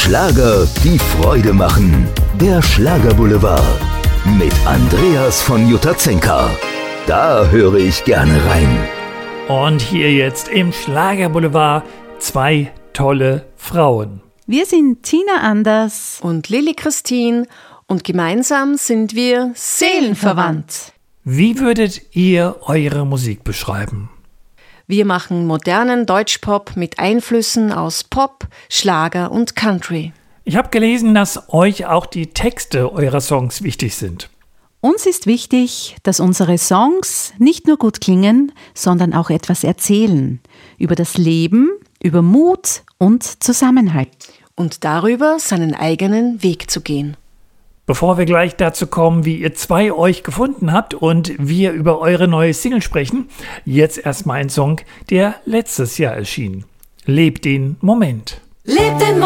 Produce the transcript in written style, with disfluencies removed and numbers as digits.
Schlager, die Freude machen. Der Schlagerboulevard. Mit Andreas von Jutazenka. Da höre ich gerne rein. Und hier jetzt im Schlagerboulevard 2 tolle Frauen. Wir sind Tina Anders und Lilly Christine und gemeinsam sind wir seelenverwandt. Wie würdet ihr eure Musik beschreiben? Wir machen modernen Deutschpop mit Einflüssen aus Pop, Schlager und Country. Ich habe gelesen, dass euch auch die Texte eurer Songs wichtig sind. Uns ist wichtig, dass unsere Songs nicht nur gut klingen, sondern auch etwas erzählen. Über das Leben, über Mut und Zusammenhalt. Und darüber, seinen eigenen Weg zu gehen. Bevor wir gleich dazu kommen, wie ihr zwei euch gefunden habt und wir über eure neue Single sprechen, jetzt erstmal ein Song, der letztes Jahr erschien. Lebt den Moment. Lebt den Moment.